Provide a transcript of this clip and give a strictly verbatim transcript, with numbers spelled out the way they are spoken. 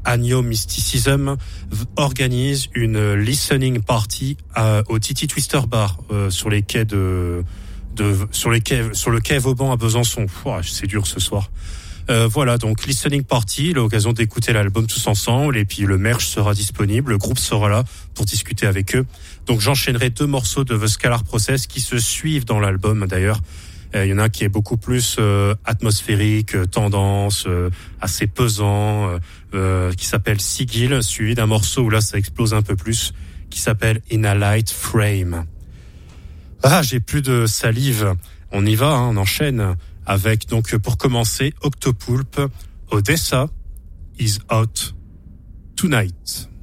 Agno Mysticism organise une listening party à, au Titi Twister Bar euh, sur les quais de, de sur les quais sur le quai Vauban à Besançon. Ouah, c'est dur ce soir. Euh, voilà, donc listening party, l'occasion d'écouter l'album tous ensemble, et puis le merch sera disponible, le groupe sera là pour discuter avec eux. Donc j'enchaînerai deux morceaux de The Scalar Process qui se suivent dans l'album d'ailleurs. Il euh, y en a un qui est beaucoup plus euh, atmosphérique, euh, tendance, euh, assez pesant, euh, euh, qui s'appelle Sigil, suivi d'un morceau où là ça explose un peu plus, qui s'appelle In a Light Frame. Ah, j'ai plus de salive. On y va, hein, on enchaîne. Avec, donc, pour commencer, Octopulp, Odessa is out tonight.